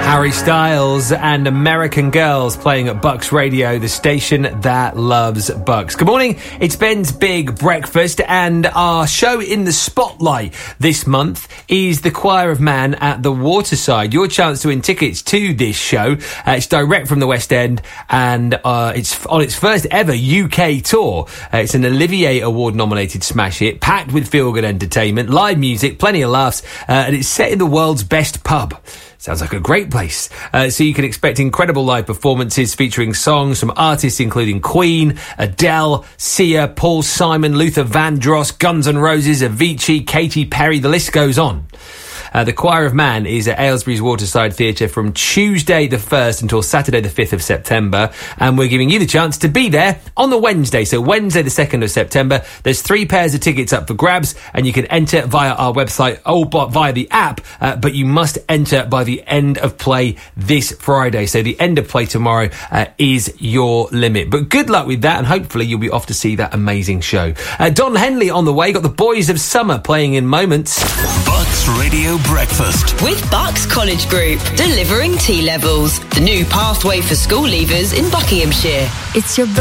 Harry Styles and American Girls playing at Bucks Radio, the station that loves Bucks. Good morning, it's Ben's Big Breakfast, and our show in the spotlight this month is The Choir of Man at the Waterside. Your chance to win tickets to this show. It's direct from the West End, and it's on its first ever UK tour. It's an Olivier Award nominated smash hit, packed with feel-good entertainment, live music, plenty of laughs, and it's set in the world's best pub. Sounds like a great place. So you can expect incredible live performances featuring songs from artists including Queen, Adele, Sia, Paul Simon, Luther Vandross, Guns N' Roses, Avicii, Katy Perry, the list goes on. The Choir of Man is at Aylesbury's Waterside Theatre from Tuesday the 1st until Saturday the 5th of September, and we're giving you the chance to be there on the Wednesday, so Wednesday the 2nd of September. There's 3 pairs of tickets up for grabs, and you can enter via our website or via the app, but you must enter by the end of play this Friday, so the end of play tomorrow is your limit. But good luck with that, and hopefully you'll be off to see that amazing show. Don Henley on the way, got the Boys of Summer playing in moments. Bucks Radio Breakfast with Bucks College Group, delivering T-levels, the new pathway for school leavers in Buckinghamshire. It's your